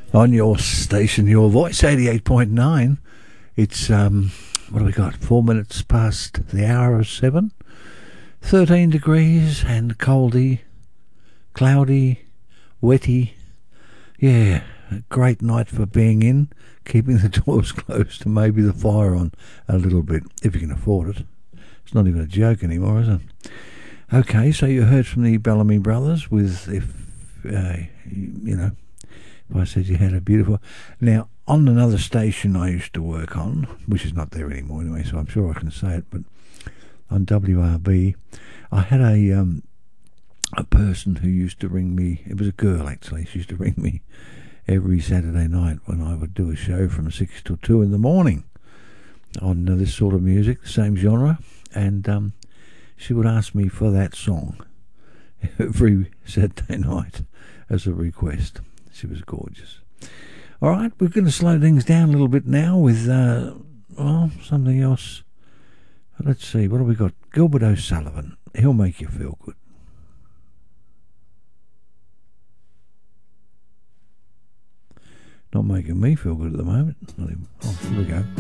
On your station, Your Voice, 88.9. It's, what do we got? 4 minutes past the hour of 7. 13 degrees and coldy, cloudy, wetty. Yeah, a great night for being in, keeping the doors closed and maybe the fire on a little bit, if you can afford it. It's not even a joke anymore, is it? Okay, so you heard from the Bellamy Brothers with if I said you had a beautiful... Now, on another station I used to work on, which is not there anymore anyway, so I'm sure I can say it, but on WRB, I had a person who used to ring me. It was a girl, actually. She used to ring me every Saturday night when I would do a show from 6 till 2 in the morning on this sort of music, same genre, and she would ask me for that song every Saturday night as a request. She was gorgeous. All right, we're going to slow things down a little bit now with, something else. Let's see, what have we got? Gilbert O'Sullivan. He'll make you feel good. Not making me feel good at the moment. Oh, here we go.